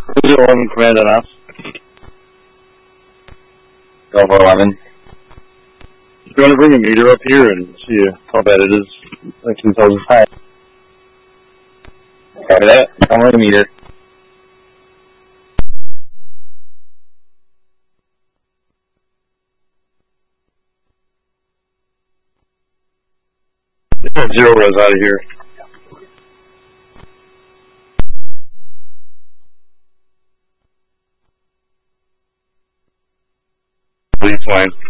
11 command on us. Alpha 11. You want to bring a meter up here and see how bad it is? Like 2,000 high. Copy that. I'm on the meter. Zero res out of here. Please fine.